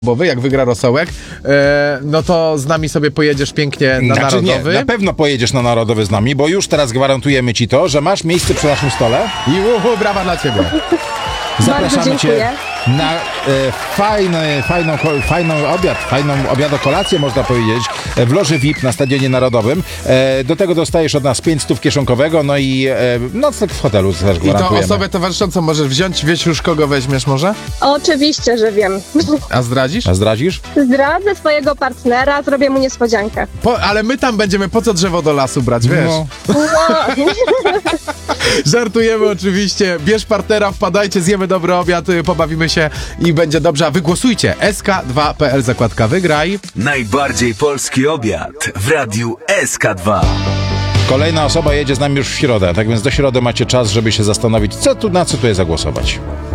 jak wygra Rosołek, no to z nami sobie pojedziesz pięknie na Narodowy. Nie, na pewno pojedziesz na Narodowy z nami, bo już teraz gwarantujemy ci to, że masz miejsce przy naszym stole. I brawa dla ciebie. Zapraszamy cię na fajną obiadokolację, można powiedzieć, w loży VIP na Stadionie Narodowym. Do tego dostajesz od nas 500 kieszonkowego, no i nocleg w hotelu też gwarantujemy. I to osobę towarzyszącą możesz wziąć, wiesz już kogo weźmiesz może? Oczywiście, że wiem. A zdradzisz? A zdradzisz? Zdradzę swojego partnera, zrobię mu niespodziankę. Ale my tam będziemy, po co drzewo do lasu brać, wiesz? No. Żartujemy oczywiście, bierz partnera, wpadajcie, zjemy dobry obiad, pobawimy się i będzie dobrze. A wygłosujcie sk2.pl, zakładka wygraj. Najbardziej polski obiad w radiu SK2. Kolejna osoba jedzie z nami już w środę, tak więc do środy macie czas, żeby się zastanowić, na co tu jest zagłosować.